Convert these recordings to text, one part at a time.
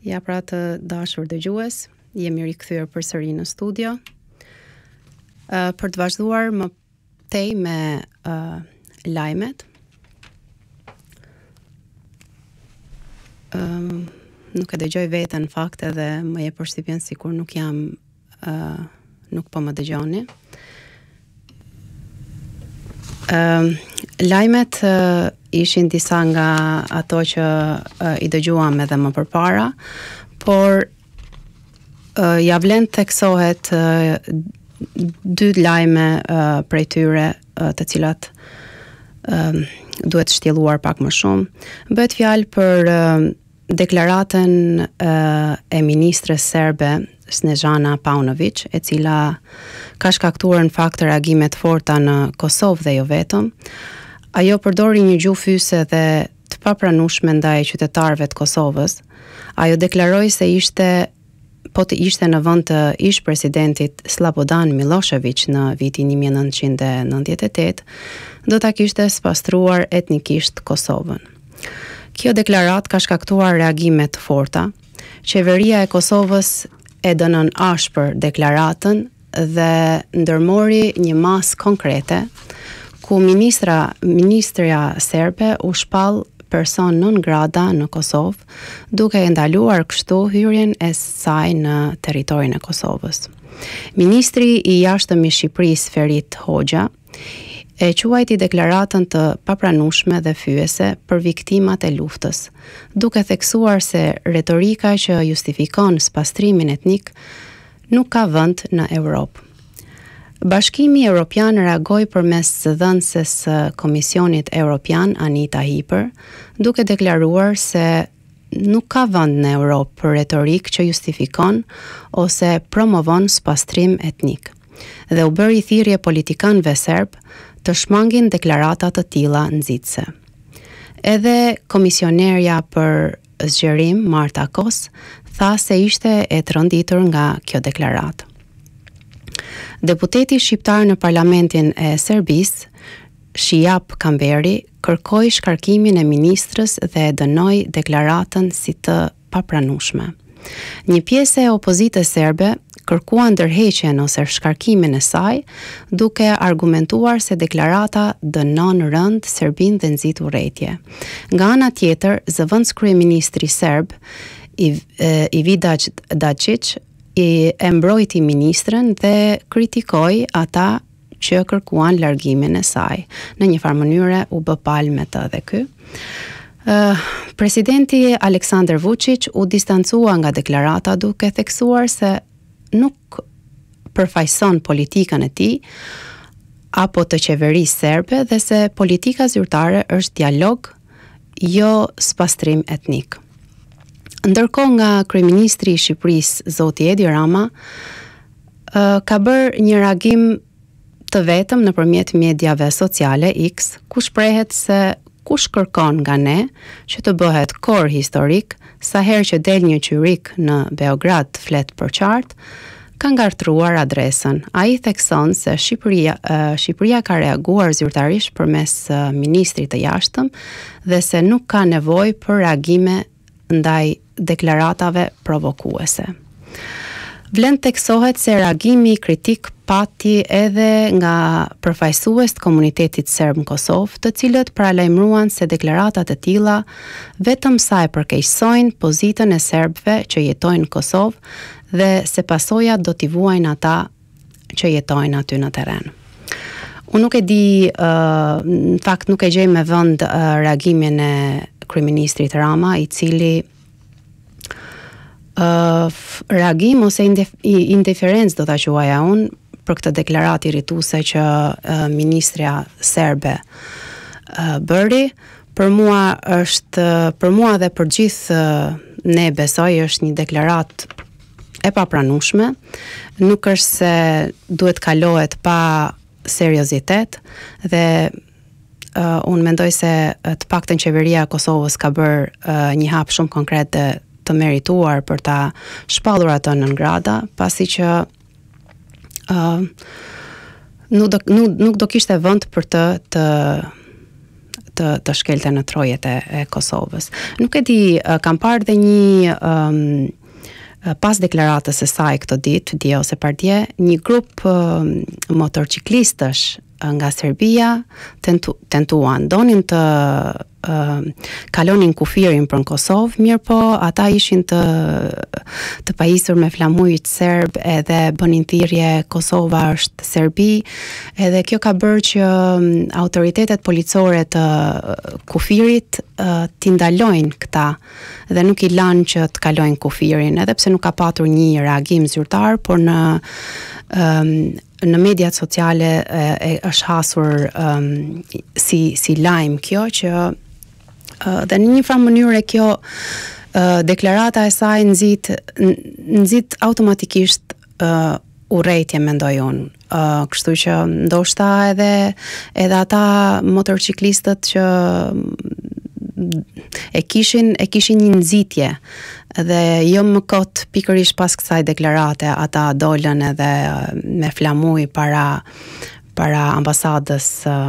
Ja, pra të dashur dëgjues, jemi rikthyer përsëri në studio për të vazhduar më tej me lajmet. Nuk e dëgjoj veten në fakt edhe më jep përshtypjen sikur nuk po më dëgjoni. Lajmet ishin disa nga ato që i dëgjuam edhe më përpara, por ja vlen theksohet dy lajme prej tyre të cilat duhet shtjelluar pak më shumë. Bëhet fjalë për deklaratën e ministres serbe Snežana Paunović, e cila ka shkaktuar në fakt reagime të forta në Kosovë dhe jo vetëm. Ajo përdori një gjuhë fyse dhe të papranueshme ndaj qytetarëve të Kosovës. Ajo deklaroi se të ishte në vend të ish presidentit Slobodan Milošević në vitin 1998, do ta kishte spastruar etnikisht Kosovën. Kjo deklarat ka shkaktuar reagime të forta. Qeveria e Kosovës e dënon ashpër deklaratën dhe ndërmori një masë konkrete ku ministrja serbe u shpall person non grata në Kosovë, duke e ndaluar kështu hyrjen e saj në territorin e Kosovës. Ministri i jashtëm i Shqipërisë Ferit Hoxha e quajti deklaratën të papranueshme dhe fyese për viktimat e luftës, duke theksuar se retorika që justifikon spastrimin etnik nuk ka vend në Europë. Bashkimi Evropian reagoi përmes dhënëses Komisionit Evropian Anita Hyper, duke deklaruar se nuk ka vend në Europë për retorikë që justifikon ose promovon spastrim etnik, dhe u bëri thirrje politikanëve serb të shmangin deklarata të tilla nxitse. Edhe komisionerja për zgjerim Marta Kos tha se ishte e tronditër nga kjo deklaratë. Deputeti shqiptar në parlamentin e Serbisë, Shijap Kamberi, kërkoi shkarkimin e ministrës dhe e dënoi deklaratën si të papranueshme. Një pjesë e opozitës serbe kërkua ndërheqjen ose shkarkimin e saj, duke argumentuar se deklarata dënon rënd Serbinë dhe nxit urrëtie. Nga ana tjetër, zëvendës kryeministri serb Ivica Dačić e mbrojti ministrën dhe kritikoi ata që kërkuan largimin e saj. Në një farë mënyre u bë palë me të dhe ky. Presidenti Aleksandar Vučić u distancua nga deklarata duke theksuar se nuk përfaqëson politikën e tij apo të qeverisë serbe dhe se politika zyrtare është dialog, jo spastrim etnik. Ndërkohë nga kryeministri i Shqipërisë, zoti Edi Rama, ka bërë një reagim të vetëm nëpërmjet mediave sociale X, ku shprehet se kush kërkon nga ne që të bëhet kor historik, sa herë që del një qyrik në Beograd të flet për qartë, ka ngartruar adresën. Ai thekson se Shqipëria ka reaguar zyrtarisht përmes ministrit të jashtëm dhe se nuk ka nevojë për reagime ndaj deklaratave provokuese. Vlen theksohet se reagimi kritik pati edhe nga përfaqësues të komunitetit serb në Kosovë, të cilët paralajmëruan se deklaratat e tilla vetëm sa e përkeqësojnë pozitën e serbëve që jetojnë në Kosovë dhe se pasojat do t'i vuajnë ata që jetojnë aty në terren. Unë nuk e di, në fakt nuk e gjej me vend reagimin e kryeministrit Rama, i cili reagim ose indiferencë do ta quaja unë për këtë deklaratë irrituese që ministrja serbe bëri. Për mua dhe për gjithë ne besoj është një deklaratë e papranueshme. Nuk është se duhet kalohet pa seriozitet dhe unë mendoj se të paktën qeveria e Kosovës ka bërë një hap shumë konkret dhe të merituar për ta shpallur atë nën grada, pasi që nuk do kishte vend për të të shkelte në trojet e Kosovës. Nuk e di, kam parë dhe një pas deklaratës së saj këtë ditë, dje ose pardje, një grup motorciklistësh nga Serbia tentuan, donin të kalonin kufirin për në Kosovë, mirë po ata ishin të pajisur me flamujt serb edhe bënin thirrje Kosova është Serbi, edhe kjo ka bërë që autoritetet policore të kufirit t'i ndalojnë këta dhe nuk i lanë që të kalojnë kufirin, edhe pse nuk ka patur një reagim zyrtar, por në mediat sociale është hasur si lajm kjo që dhe në një farë mënyrë kjo deklarata e saj nxit automatikisht urrejtje, mendoj unë. Kështu që ndoshta edhe ata motorciklistët që e kishin një nxitje dhe jo më kot pikërisht pas kësaj deklarate ata dolën edhe me flamuj para ambasadës,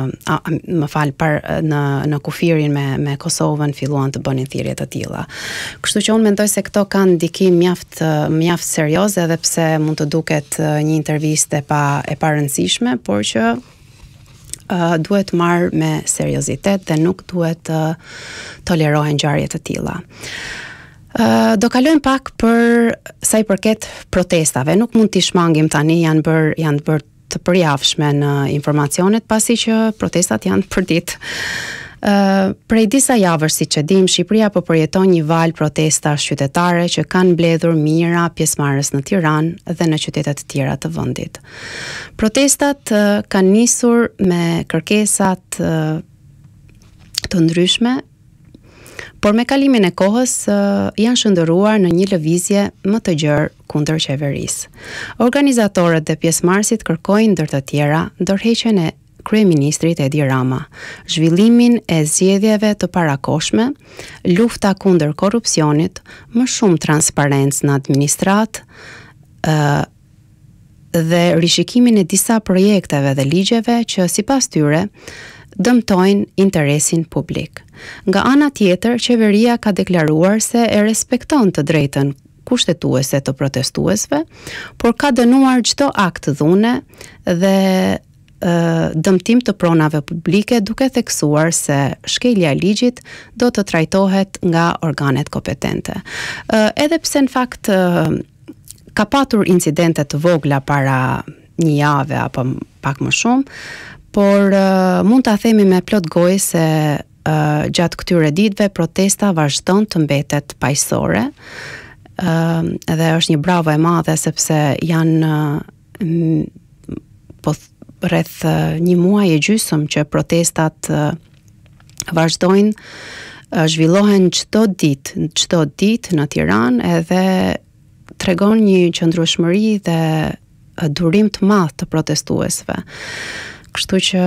në kufirin me Kosovën filluan të bënin thirrje të tilla. Kështu që unë mendoj se këto kanë ndikim mjaft serioz, edhe pse mund të duket një intervistë e pa rëndësishme, por që duhet marrë me seriozitet dhe nuk duhet tolerohen ngjarje të tilla. Do kalojmë pak për sa i përket protestave. Nuk mund t'i shmangim tani, janë bërë të përjavshme në informacionet, pasi që protestat janë përditë. Prej disa javësh, siç e dim, Shqipëria po përjeton një val protestash qytetare që kanë mbledhur mijëra pjesëmarrës në Tiranë dhe në qytete të tjera të vendit. Protestat kanë nisur me kërkesat të ndryshme, por me kalimin e kohës janë shëndëruar në një lëvizje më të gjerë kundër qeverisë. Organizatorët dhe pjesëmarrësit kërkojnë ndër të tjera ndërheqjen e kryeministrit Edi Rama, zhvillimin e zgjedhjeve të parakoshme, lufta kundër korrupsionit, më shumë transparencë në administratë dhe rishikimin e disa projekteve dhe ligjeve që sipas tyre dëmtojnë interesin publik. Nga ana tjetër, qeveria ka deklaruar se e respekton të drejtën kushtetuese të protestuesve, por ka dënuar çdo akt dhune dhe dëmtim të pronave publike, duke theksuar se shkelja e ligjit do të trajtohet nga organet kompetente. Edhe pse në fakt ka patur incidente të vogla para një jave apo pak më shumë, por mund ta themi me plot gojë se gjatë këtyre ditëve protesta vazhdon të mbetet paqësore. Edhe është një bravo e madhe sepse janë rreth një muaj e gjysmë që protestat vazhdojnë, zhvillohen çdo ditë në Tiranë, edhe tregon një qëndrueshmëri dhe durim të madh të protestuesve. Kështu që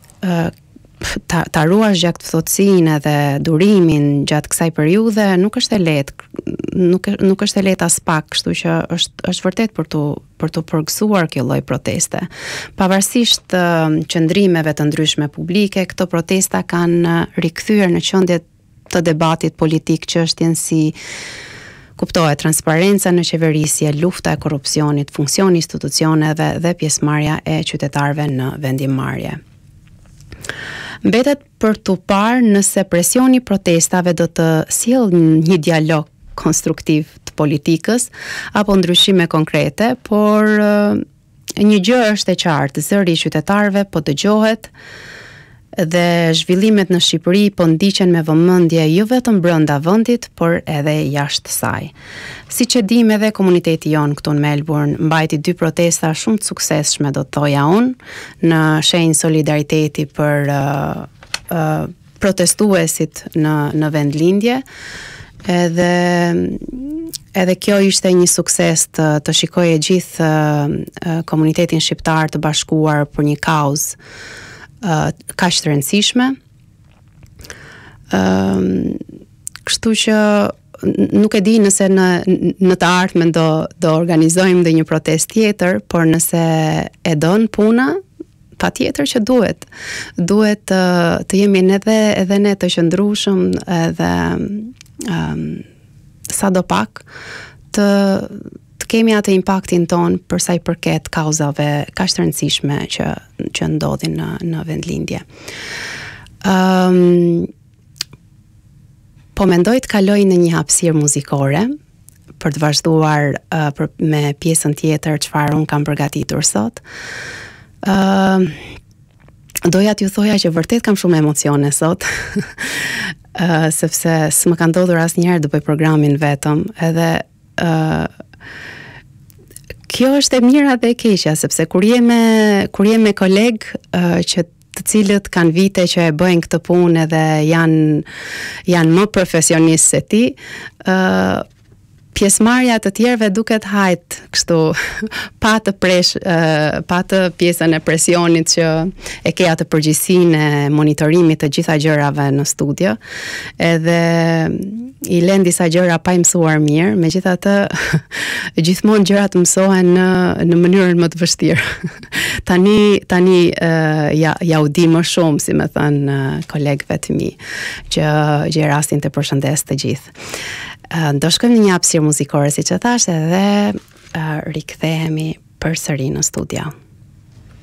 ta ruash gjatë ftohtësinë dhe durimin gjatë kësaj periudhe nuk është e lehtë, nuk është e lehtë as pak, kështu që është vërtet për të përgësuar kjo lloj proteste. Pavarësisht qëndrimeve të ndryshme publike, këto protesta kanë rikthyer në qendje të debatit politik çështjen si kuptohet transparenca në qeverisje, lufta e korrupsionit, funksioni i institucioneve dhe pjesëmarrja e qytetarëve në vendimmarrje. Mbetet për të parë nëse presioni i protestave do të sjellë një dialog konstruktiv të politikës apo ndryshime konkrete, por një gjë është e qartë, zëri i qytetarëve po dëgjohet dhe zhvillimet në Shqipëri po ndiqen me vëmendje jo vetëm brenda vendit, por edhe jashtë saj. Siç e dim, edhe komuniteti jon këtu në Melbourne mbajti 2 protesta shumë të suksesshme, do të thoja unë, në shenjë solidariteti për protestuesit në vendlindje. Edhe kjo ishte një sukses të shikoje gjithë komunitetin shqiptar të bashkuar për një kauzë kaq të rëndësishme. Kështu që nuk e di nëse në të ardhmen do organizojmë dhe një protestë tjetër, por nëse e don puna, patjetër që duhet të jemi edhe ne të qëndrueshëm edhe sadopak të kemi atë impaktin ton për sa i përket kauzave kaq të rëndësishme që ndodhin në vendlindje. Po mendoj të kaloj në një hapësirë muzikore për të vazhduar me pjesën tjetër çfarë un kam përgatitur sot. Doja t'ju thoja që vërtet kam shumë emocione sot, sepse s'më ka ndodhur asnjëherë të bëj programin vetëm, edhe kjo është e mira dhe e keqja, sepse kur je me koleg që të cilët kanë vite që e bëjnë këtë punë edhe janë më profesionistë se ti, pjesëmarrja të tjerëve duket hajt kështu pa të pjesën e presionit që e ke atë përgjegjësinë e monitorimit të gjitha gjërave në studio, edhe i lën disa gjëra pa i mësuar mirë, megjithatë gjithmonë gjërat mësohen në mënyrën më të vështirë. Tani ja u di më shumë, si më thënë kolegëve të mi, që gjej rastin të përshëndes të gjithë. Do shkojmë në një hapësirë muzikore, siç e thash, edhe rikthehemi përsëri në studio.